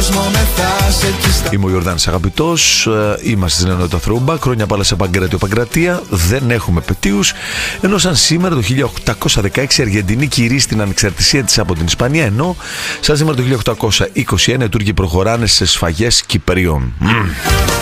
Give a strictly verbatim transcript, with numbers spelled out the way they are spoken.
Είμαι ο Ιορδάνης Αγαπητός, είμαστε στην ενότητα Throwback. Χρόνια πάλι σε Παγκράτιο Παγκρατία. Δεν έχουμε πετίους. Ενώ σαν σήμερα το χίλια οκτακόσια δεκαέξι η Αργεντινή κηρύσσει την ανεξαρτησία της από την Ισπανία. Ενώ σαν σήμερα το χίλια οκτακόσια είκοσι ένα οι Τούρκοι προχωράνε σε σφαγές Κυπρίων.